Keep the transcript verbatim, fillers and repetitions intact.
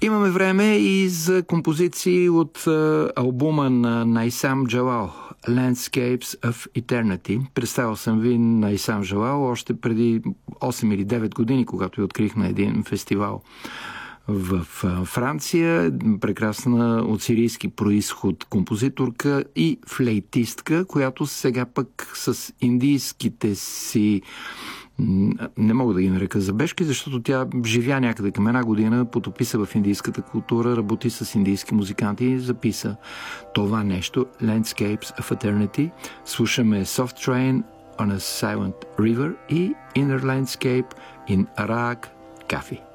Имаме време и за композиции от а, албума на Найсам Джалал, Landscapes of Eternity. Представил съм ви Найсам Джалал още преди осем или девет години, когато я открих на един фестивал в Франция. Прекрасна от сирийски происход композиторка и флейтистка, която сега пък с индийските си, не мога да ги нарека забежки, защото тя живя някъде към една година, потопи се в индийската култура, работи с индийски музиканти и записа това нещо, Landscapes of Eternity. Слушаме Soft Train on a Silent River и Inner Landscape in Arak Cafe.